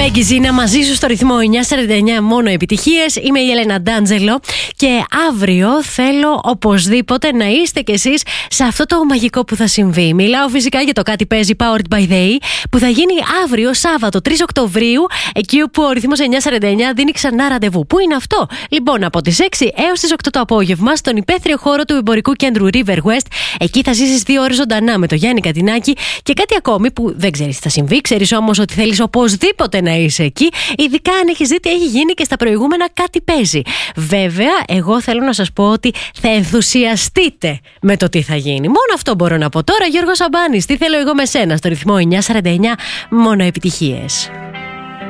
Πέγκη Ζήνα μαζί σου στο ρυθμό 949, μόνο επιτυχίες. Είμαι η Έλενα Ντάντζελο και αύριο θέλω οπωσδήποτε να είστε κι εσείς σε αυτό το μαγικό που θα συμβεί. Μιλάω φυσικά για το Κάτι Παίζει Powered by the E που θα γίνει αύριο Σάββατο 3 Οκτωβρίου, εκεί όπου ο ρυθμός 949 δίνει ξανά ραντεβού. Πού είναι αυτό? Λοιπόν, από τις 6 έως τις 8 το απόγευμα στον υπαίθριο χώρο του εμπορικού κέντρου River West. Εκεί θα ζήσεις 2 ώρες ζωντανά με το Γιάννη Κατινάκη και κάτι ακόμη που δεν ξέρεις τι θα συμβεί. Ξέρεις όμως ότι θέλεις οπωσδήποτε να είσαι εκεί, ειδικά αν έχεις δει τι έχει γίνει και στα προηγούμενα Κάτι Παίζει. Βέβαια, εγώ θέλω να σας πω ότι θα ενθουσιαστείτε με το τι θα γίνει. Μόνο αυτό μπορώ να πω τώρα. Γιώργος Σαμπάνης, τι θέλω εγώ με σένα στο ρυθμό 949, μόνο επιτυχίες.